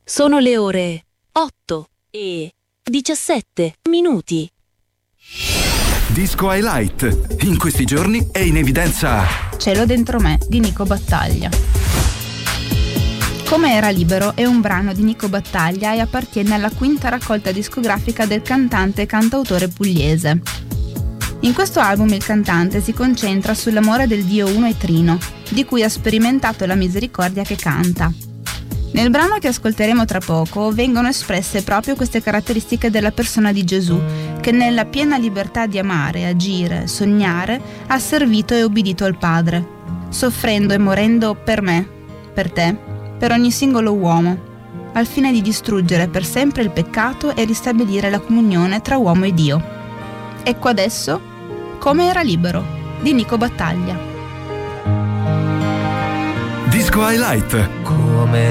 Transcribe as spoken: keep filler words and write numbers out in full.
Sono le ore otto e diciassette minuti. Disco Highlight. In questi giorni è in evidenza Cielo dentro me di Nico Battaglia. Come era libero è un brano di Nico Battaglia e appartiene alla quinta raccolta discografica del cantante e cantautore pugliese. In questo album il cantante si concentra sull'amore del Dio Uno e Trino, di cui ha sperimentato la misericordia che canta. Nel brano che ascolteremo tra poco vengono espresse proprio queste caratteristiche della persona di Gesù, che nella piena libertà di amare, agire, sognare, ha servito e obbedito al Padre, soffrendo e morendo per me, per te, per ogni singolo uomo, al fine di distruggere per sempre il peccato e ristabilire la comunione tra uomo e Dio. Ecco adesso Come era libero di Nico Battaglia. Disco Highlight. Come